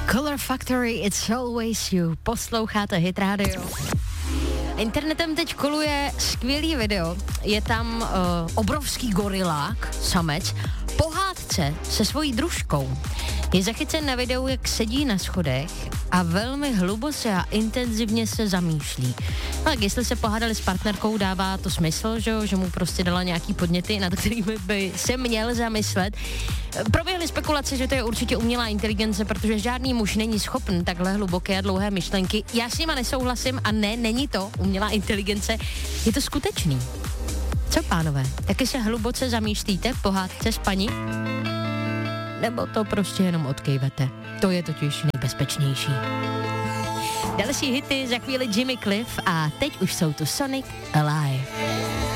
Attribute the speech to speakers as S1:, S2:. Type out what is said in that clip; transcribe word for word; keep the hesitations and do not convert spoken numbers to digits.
S1: Color Factory, It's Always You. Posloucháte Hit Radio. Internetem teď koluje skvělý video. Je tam uh, obrovský gorilák, samec, po hádce se svojí družkou. Je zachycen na videu, jak sedí na schodech a velmi hluboce a intenzivně se zamýšlí. No, tak jestli se pohádali s partnerkou, dává to smysl, že, jo? Že mu prostě dala nějaký podněty, nad kterými by se měl zamyslet. Proběhly spekulace, že to je určitě umělá inteligence, protože žádný muž není schopen takhle hluboké a dlouhé myšlenky. Já s nima nesouhlasím a ne, není to umělá inteligence, je to skutečný. Co, pánové, taky se hluboce zamýšlíte v pohádce s paní? Nebo to prostě jenom odkejvete? To je totiž nejbezpečnější. Další hity, za chvíli Jimmy Cliff a teď už jsou tu Sonic Alive.